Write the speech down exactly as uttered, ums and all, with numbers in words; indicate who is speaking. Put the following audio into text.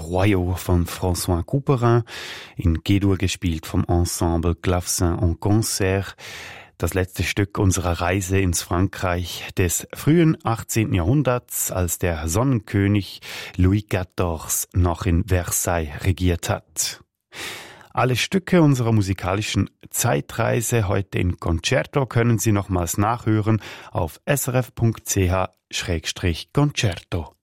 Speaker 1: Royaux von François Couperin, in G-Dur gespielt vom Ensemble Clavecin en Concert. Das letzte Stück unserer Reise ins Frankreich des frühen achtzehnten Jahrhunderts, als der Sonnenkönig Louis vierzehnten. Noch in Versailles regiert hat. Alle Stücke unserer musikalischen Zeitreise heute in Concerto können Sie nochmals nachhören auf srf punkt c h Schrägstrich Concerto.